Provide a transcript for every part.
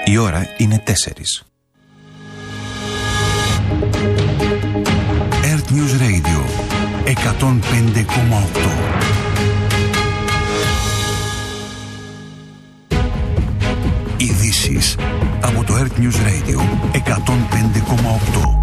Η ώρα είναι 4. Earth News Radio 105,8. Ειδήσεις από το Earth News Radio 105,8.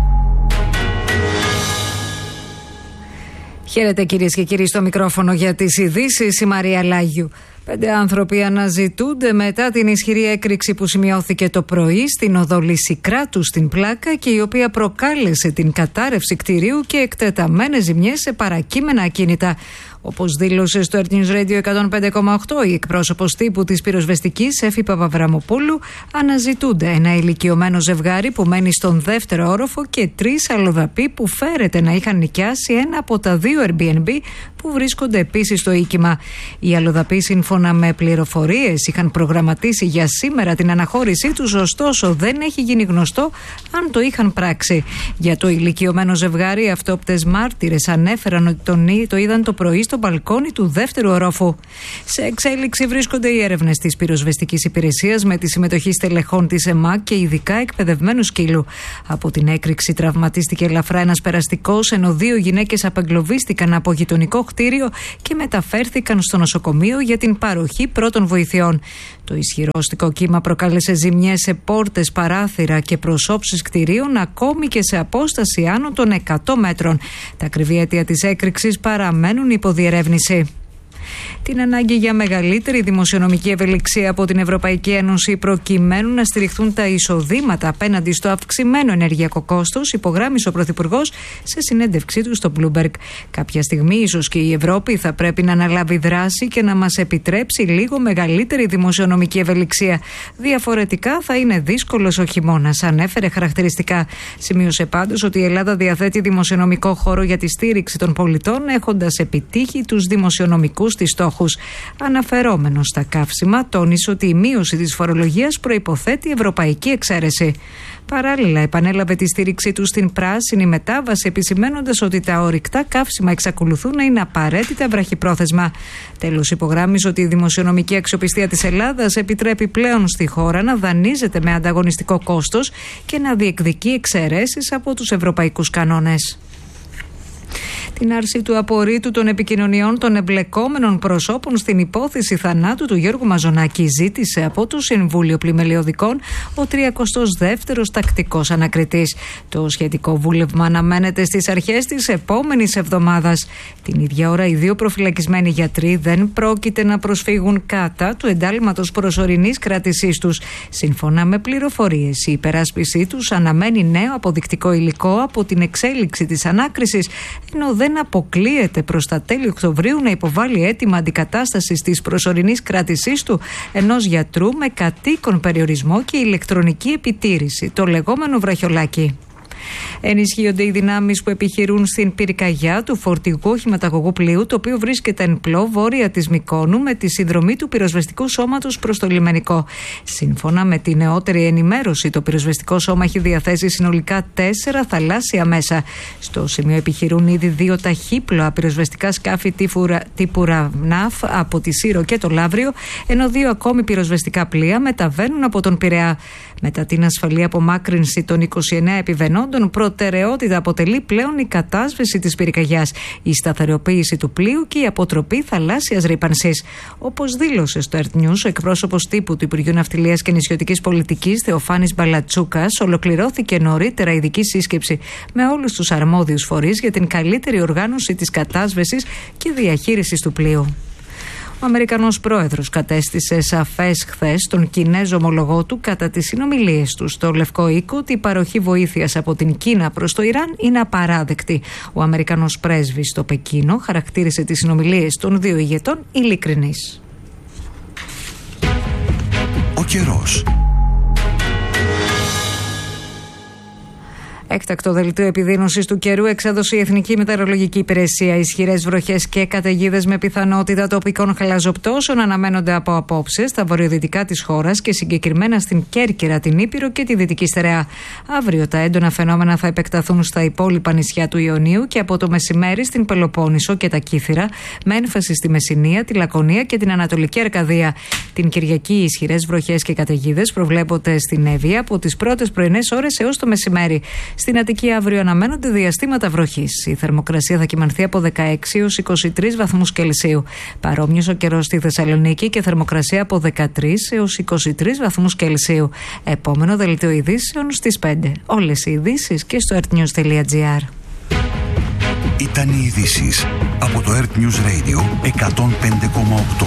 Χαίρετε κυρίες και κύριοι, στο μικρόφωνο για τις ειδήσεις η Μαρία Λάγιου. 5 άνθρωποι αναζητούνται μετά την ισχυρή έκρηξη που σημειώθηκε το πρωί στην οδό Λυσικράτου στην Πλάκα και η οποία προκάλεσε την κατάρρευση κτηρίου και εκτεταμένες ζημιές σε παρακείμενα ακίνητα. Όπως δήλωσε στο Earth News Radio 105,8 η εκπρόσωπος τύπου της πυροσβεστικής Εφη Παπαβραμοπούλου, αναζητούνται ένα ηλικιωμένο ζευγάρι που μένει στον δεύτερο όροφο και 3 αλλοδαποί που φέρεται να είχαν νοικιάσει ένα από τα 2 Airbnb που βρίσκονται επίσης στο οίκημα. Οι αλλοδαποί, σύμφωνα με πληροφορίες, είχαν προγραμματίσει για σήμερα την αναχώρησή τους, ωστόσο δεν έχει γίνει γνωστό αν το είχαν πράξει. Για το ηλικιωμένο ζευγάρι, αυτόπτες μάρτυρες ανέφεραν ότι το είδαν το πρωί στο μπαλκόνι του δεύτερου ορόφου. Σε εξέλιξη βρίσκονται οι έρευνες της πυροσβεστικής υπηρεσίας με τη συμμετοχή στελεχών της ΕΜΑΚ και ειδικά εκπαιδευμένου σκύλου. Από την έκρηξη τραυματίστηκε ελαφρά ένας περαστικός, ενώ 2 γυναίκες απεγκλωβίστηκαν από γειτονικό κτίριο και μεταφέρθηκαν στο νοσοκομείο για την παροχή πρώτων βοηθειών. Το ισχυρό αστικό κύμα προκάλεσε ζημιές σε πόρτες, παράθυρα και προσώψεις κτιρίων, ακόμη και σε απόσταση άνω των 100 μέτρων. Τα ακριβή αίτια της έκρηξης παραμένουν υποδιερεύνηση. Την ανάγκη για μεγαλύτερη δημοσιονομική ευελιξία από την Ευρωπαϊκή Ένωση προκειμένου να στηριχθούν τα εισοδήματα απέναντι στο αυξημένο ενεργειακό κόστος, υπογράμμισε ο Πρωθυπουργός σε συνέντευξή του στο Bloomberg. Κάποια στιγμή ίσως και η Ευρώπη θα πρέπει να αναλάβει δράση και να μας επιτρέψει λίγο μεγαλύτερη δημοσιονομική ευελιξία. Διαφορετικά θα είναι δύσκολος ο χειμώνας, ανέφερε χαρακτηριστικά. Σημείωσε πάντως ότι η Ελλάδα διαθέτει δημοσιονομικό χώρο για τη στήριξη των πολιτών, έχοντας επιτύχει τους δημοσιονομικούς της στόχους. Αναφερόμενος στα καύσιμα, τόνισε ότι η μείωση της φορολογίας προϋποθέτει ευρωπαϊκή εξαίρεση. Παράλληλα, επανέλαβε τη στήριξή του στην πράσινη μετάβαση, επισημαίνοντας ότι τα ορυκτά καύσιμα εξακολουθούν να είναι απαραίτητα βραχυπρόθεσμα. Τέλος, υπογράμμισε ότι η δημοσιονομική αξιοπιστία της Ελλάδας επιτρέπει πλέον στη χώρα να δανείζεται με ανταγωνιστικό κόστος και να διεκδικεί εξαιρέσεις από τους ευρωπαϊκούς κανόνες. Την άρση του απορρίτου των επικοινωνιών των εμπλεκόμενων προσώπων στην υπόθεση θανάτου του Γιώργου Μαζονάκη ζήτησε από το Συμβούλιο Πλημελιωδικών ο 32ος τακτικός ανακριτής. Το σχετικό βούλευμα αναμένεται στις αρχές της επόμενης εβδομάδας. Την ίδια ώρα, οι 2 προφυλακισμένοι γιατροί δεν πρόκειται να προσφύγουν κατά του εντάλματος προσωρινής κράτησής τους. Σύμφωνα με πληροφορίες, η υπεράσπιση τους αναμένει νέο αποδεικτικό υλικό από την εξέλιξη της ανάκρισης, ενώ δεν αποκλείεται προς τα τέλη Οκτωβρίου να υποβάλει αίτημα αντικατάστασης της προσωρινής κράτησής του ενός γιατρού με κατοίκον περιορισμό και ηλεκτρονική επιτήρηση, το λεγόμενο βραχιολάκι. Ενισχύονται οι δυνάμεις που επιχειρούν στην πυρκαγιά του φορτηγού οχηματαγωγού πλοίου, το οποίο βρίσκεται εν πλώ βόρεια της Μυκόνου με τη συνδρομή του πυροσβεστικού σώματος προς το λιμενικό. Σύμφωνα με τη νεότερη ενημέρωση, το πυροσβεστικό σώμα έχει διαθέσει συνολικά 4 θαλάσσια μέσα. Στο σημείο επιχειρούν ήδη 2 ταχύπλοα πυροσβεστικά σκάφη τύπου Ραβνάφ από τη Σύρο και το Λαύριο, ενώ 2 ακόμη πυροσβεστικά πλοία μεταβαίνουν από τον Πειραιά. Μετά την ασφαλή απομάκρυνση των 29 επιβαινόντων, προτεραιότητα αποτελεί πλέον η κατάσβεση της πυρκαγιάς, η σταθεροποίηση του πλοίου και η αποτροπή θαλάσσιας ρύπανσης. Όπως δήλωσε στο Earth News ο εκπρόσωπος τύπου του Υπουργείου Ναυτιλίας και Νησιωτικής Πολιτικής, Θεοφάνης Μπαλατσούκας, ολοκληρώθηκε νωρίτερα ειδική σύσκεψη με όλους τους αρμόδιους φορείς για την καλύτερη οργάνωση της κατάσβεσης και διαχείρισης του πλοίου. Ο Αμερικανός πρόεδρος κατέστησε σαφές χθες στον Κινέζο ομολογό του κατά τις συνομιλίες του στο Λευκό Οίκο ότι η παροχή βοήθειας από την Κίνα προς το Ιράν είναι απαράδεκτη. Ο Αμερικανός πρέσβης στο Πεκίνο χαρακτήρισε τις συνομιλίες των 2 ηγετών ειλικρινείς. Ο καιρός. Έκτακτο δελτίο επιδείνωσης του καιρού εξέδωσε η Εθνική Μετεωρολογική Υπηρεσία. Ισχυρές βροχές και καταιγίδες με πιθανότητα τοπικών χαλαζοπτώσεων αναμένονται από απόψε στα βορειοδυτικά της χώρας και συγκεκριμένα στην Κέρκυρα, την Ήπειρο και τη Δυτική Στερεά. Αύριο τα έντονα φαινόμενα θα επεκταθούν στα υπόλοιπα νησιά του Ιωνίου και από το μεσημέρι στην Πελοπόννησο και τα Κύθυρα, με έμφαση στη Μεσσηνία, τη Λακωνία και την Ανατολική Αρκαδία. Την Κυριακή, οι ισχυρές βροχές και καταιγίδες προβλέπονται στην Εύβοια από τις πρώτες πρωινές ώρες έως το μεσημέρι. Στην Αττική αύριο αναμένονται διαστήματα βροχής. Η θερμοκρασία θα κυμανθεί από 16 έως 23 βαθμούς Κελσίου. Παρόμοιος ο καιρός στη Θεσσαλονίκη και θερμοκρασία από 13 έως 23 βαθμούς Κελσίου. Επόμενο δελτίο ειδήσεων στις 5. Όλες οι ειδήσεις και στο earthnews.gr. Ήταν οι ειδήσεις από το Earth News Radio 105,8.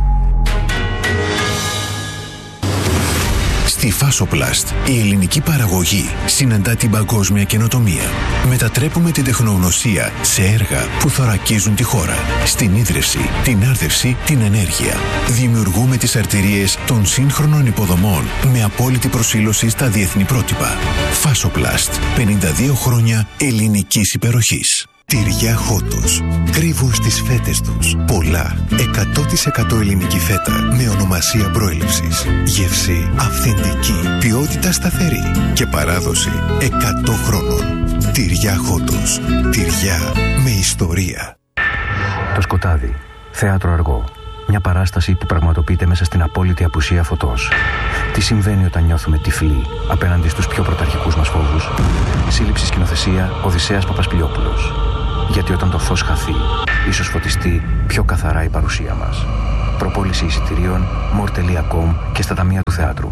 Στη Φάσοπλαστ, η ελληνική παραγωγή συναντά την παγκόσμια καινοτομία. Μετατρέπουμε την τεχνογνωσία σε έργα που θωρακίζουν τη χώρα. Στην ίδρυυση, την άρδευση, την ενέργεια. Δημιουργούμε τις αρτηρίες των σύγχρονων υποδομών με απόλυτη προσήλωση στα διεθνή πρότυπα. Φάσοπλαστ, 52 χρόνια ελληνικής υπεροχής. Τυριά Χότος. Κρύβουν στις φέτες τους πολλά 100% ελληνική φέτα με ονομασία προέλευσης. Γεύση αυθεντική, ποιότητα σταθερή και παράδοση 100 χρόνων. Τυριά Χότος. Τυριά με ιστορία. Το σκοτάδι. Θέατρο αργό. Μια παράσταση που πραγματοποιείται μέσα στην απόλυτη απουσία φωτός. Τι συμβαίνει όταν νιώθουμε τυφλοί απέναντι στους πιο πρωταρχικούς μας φόβους? Σύλληψη σκηνοθεσία Οδυσσέας Παπασπηλιόπουλος. Γιατί όταν το φως χαθεί, ίσως φωτιστεί πιο καθαρά η παρουσία μας. Προπόληση εισιτηρίων more.com και στα ταμεία του θεάτρου.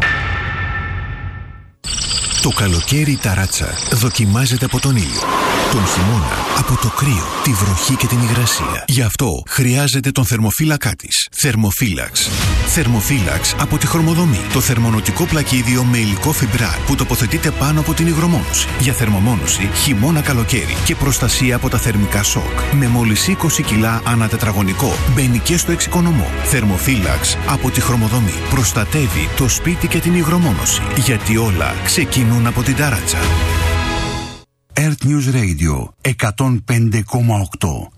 Το καλοκαίρι η ταράτσα δοκιμάζεται από τον ήλιο. Τον χειμώνα από το κρύο, τη βροχή και την υγρασία. Γι' αυτό χρειάζεται τον θερμοφύλακά της. Θερμοφύλαξ. Θερμοφύλαξ από τη Χρωμοδομή. Το θερμονοτικό πλακίδιο με υλικό φιμπράρ που τοποθετείται πάνω από την υγρομόνωση. Για θερμομόνωση χειμώνα-καλοκαίρι και προστασία από τα θερμικά σοκ. Με μόλις 20 κιλά ανά τετραγωνικό. Μπαίνει και στο εξοικονομό. Θερμοφύλαξ από τη Χρωμοδομή. Προστατεύει το σπίτι και την υγρομόνωση. Γιατί όλα ξεκινούν από την ταράτσα. Earth News Radio 105,8.